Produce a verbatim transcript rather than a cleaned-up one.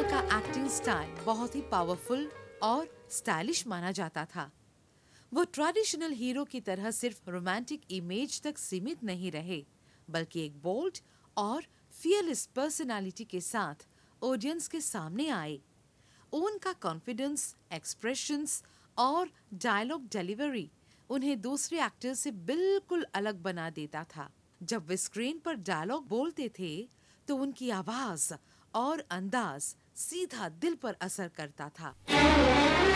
का acting style बहुत ही powerful और स्टाइलिश माना जाता था। वो ट्रेडिशनल हीरो की तरह सिर्फ रोमांटिक इमेज तक सीमित नहीं रहे, बल्कि एक बोल्ड और फियरलेस पर्सनालिटी के साथ ऑडियंस के सामने आए। उनका कॉन्फिडेंस, एक्सप्रेशंस और डायलॉग डिलीवरी उन्हें दूसरे एक्टर्स से बिल्कुल अलग बना देता था। जब वे स्क्रीन पर डायलॉग बोलते थे, तो उनकी आवाज और अंदाज सीधा दिल पर असर करता था।